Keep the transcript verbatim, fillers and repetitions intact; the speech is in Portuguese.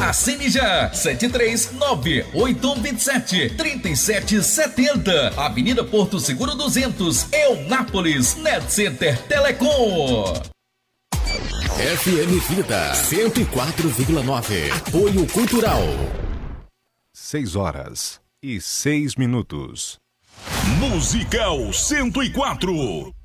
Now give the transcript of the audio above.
Assine já, sete três nove oito um dois sete três sete sete zero. Avenida Porto Seguro duzentos, Eunápolis, Net Center Telecom. F M Vida cento e quatro vírgula nove. Apoio Cultural. Seis horas e seis minutos. Musical cento e quatro.